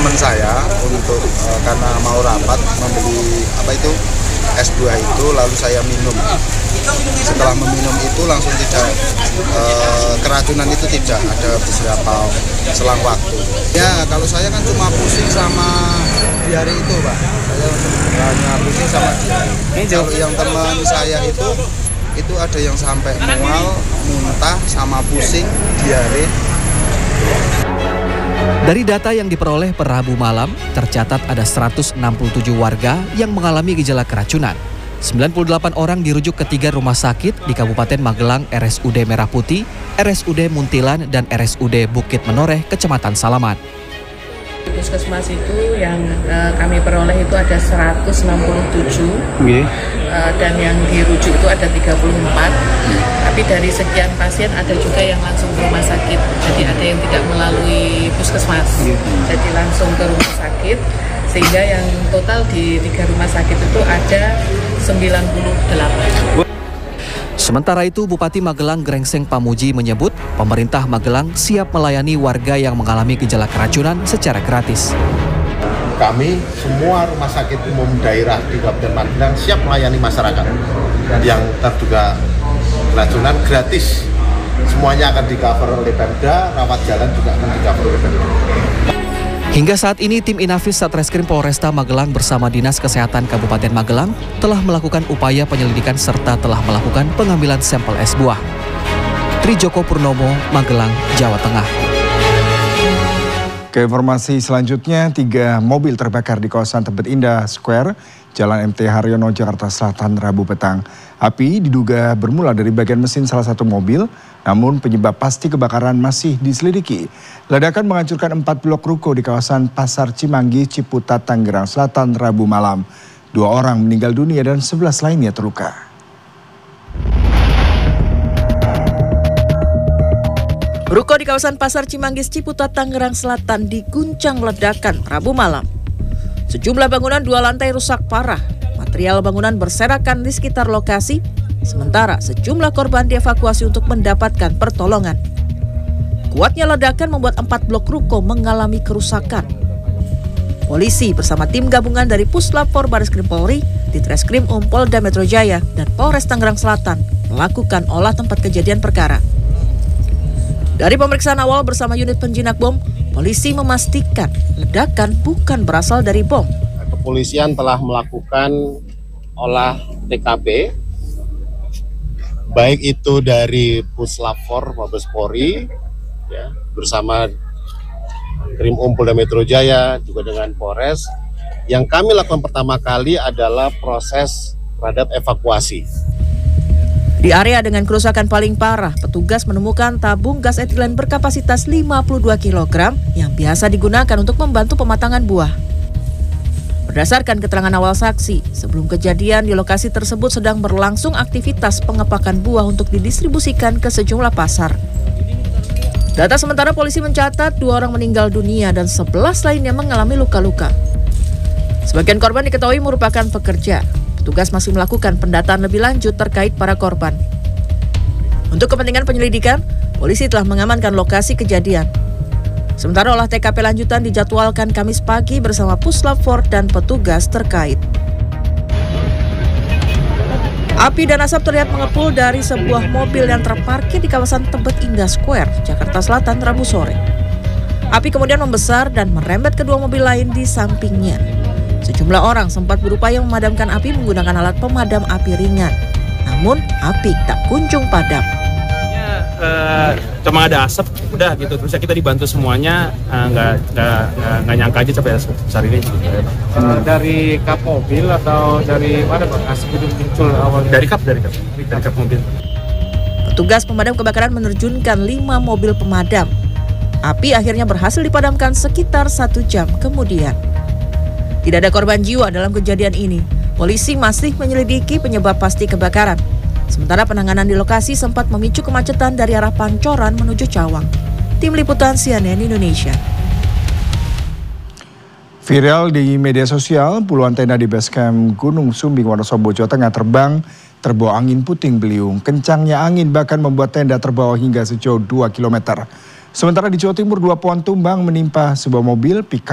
teman saya untuk karena mau rapat membeli es buah itu, lalu saya minum. Setelah meminum itu langsung tidak keracunan itu tidak ada beberapa selang waktu. Ya kalau saya kan cuma pusing sama diare itu Pak, saya hanya pusing sama diare. Kalau yang teman saya itu ada yang sampai mual, muntah, sama pusing, diare. Dari data yang diperoleh per Rabu malam, tercatat ada 167 warga yang mengalami gejala keracunan. 98 orang dirujuk ke 3 rumah sakit di Kabupaten Magelang, RSUD Merah Putih, RSUD Muntilan, dan RSUD Bukit Menoreh, Kecamatan Salaman. Puskesmas itu yang kami peroleh itu ada 167, dan yang dirujuk itu ada 34. Tapi dari sekian pasien ada juga yang langsung ke rumah sakit. Jadi ada yang tidak melalui puskesmas, jadi langsung ke rumah sakit. Sehingga yang total di 3 rumah sakit itu ada 98. Sementara itu, Bupati Magelang Grengseng Pamuji menyebut pemerintah Magelang siap melayani warga yang mengalami gejala keracunan secara gratis. Kami semua rumah sakit umum daerah di Kabupaten Magelang siap melayani masyarakat yang terduga keracunan gratis. Semuanya akan di-cover oleh Pemda, rawat jalan juga akan di-cover oleh Pemda. Hingga saat ini, tim Inafis Satreskrim Polresta Magelang bersama Dinas Kesehatan Kabupaten Magelang telah melakukan upaya penyelidikan serta telah melakukan pengambilan sampel es buah. Trijoko Purnomo, Magelang, Jawa Tengah. Ke informasi selanjutnya, 3 mobil terbakar di kawasan Tebet Indah Square, Jalan MT Haryono, Jakarta Selatan, Rabu petang. Api diduga bermula dari bagian mesin salah satu mobil, namun penyebab pasti kebakaran masih diselidiki. Ledakan menghancurkan 4 blok ruko di kawasan Pasar Cimanggi, Ciputat, Tangerang Selatan, Rabu malam. 2 orang meninggal dunia dan 11 lainnya terluka. Ruko di kawasan Pasar Cimanggis, Ciputat, Tangerang Selatan diguncang ledakan Rabu malam. Sejumlah bangunan 2 lantai rusak parah. Material bangunan berserakan di sekitar lokasi, sementara sejumlah korban dievakuasi untuk mendapatkan pertolongan. Kuatnya ledakan membuat 4 blok ruko mengalami kerusakan. Polisi bersama tim gabungan dari Puslap 4 Bareskrim Polri, Ditreskrim Polda Metro Jaya, dan Polres Tangerang Selatan melakukan olah tempat kejadian perkara. Dari pemeriksaan awal bersama unit penjinak bom, polisi memastikan ledakan bukan berasal dari bom. Kepolisian telah melakukan olah TKP, baik itu dari Puslap 4 Mabes Polri, ya, bersama Krim Polda Metro Jaya, juga dengan Polres. Yang kami lakukan pertama kali adalah proses terhadap evakuasi. Di area dengan kerusakan paling parah, petugas menemukan tabung gas etilen berkapasitas 52 kg yang biasa digunakan untuk membantu pematangan buah. Berdasarkan keterangan awal saksi, sebelum kejadian di lokasi tersebut sedang berlangsung aktivitas pengepakan buah untuk didistribusikan ke sejumlah pasar. Data sementara polisi mencatat 2 orang meninggal dunia dan 11 lainnya mengalami luka-luka. Sebagian korban diketahui merupakan pekerja. Petugas masih melakukan pendataan lebih lanjut terkait para korban. Untuk kepentingan penyelidikan, polisi telah mengamankan lokasi kejadian. Sementara olah TKP lanjutan dijadwalkan Kamis pagi bersama Puslap 4 dan petugas terkait. Api dan asap terlihat mengepul dari sebuah mobil yang terparkir di kawasan Tebet Indah Square, Jakarta Selatan, Rabu sore. Api kemudian membesar dan merembet kedua mobil lain di sampingnya. Sejumlah orang sempat berupaya memadamkan api menggunakan alat pemadam api ringan. Namun, api tak kunjung padam. Cuma ada asap, udah gitu. Terus kita dibantu semuanya, nggak nyangka aja sampai besar ini. Dari kap mobil atau dari mana Pak? Asap itu muncul awal dari kap mobil. Petugas pemadam kebakaran menerjunkan 5 mobil pemadam. Api akhirnya berhasil dipadamkan sekitar 1 jam kemudian. Tidak ada korban jiwa dalam kejadian ini. Polisi masih menyelidiki penyebab pasti kebakaran. Sementara penanganan di lokasi sempat memicu kemacetan dari arah Pancoran menuju Cawang. Tim Liputan CNN Indonesia. Viral di media sosial, puluhan tenda di basecamp Gunung Sumbing, Wonosobo, Jawa Tengah terbawa angin puting beliung. Kencangnya angin bahkan membuat tenda terbawa hingga sejauh 2 km. Sementara di Jawa Timur, 2 pohon tumbang menimpa sebuah mobil pickup